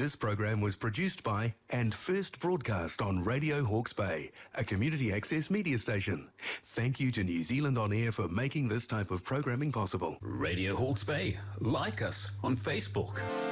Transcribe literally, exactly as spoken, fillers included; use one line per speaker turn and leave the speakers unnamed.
This program was produced by and first broadcast on Radio Hawke's Bay, a community access media station. Thank you to New Zealand On Air for making this type of programming possible.
Radio Hawke's Bay. Like us on Facebook.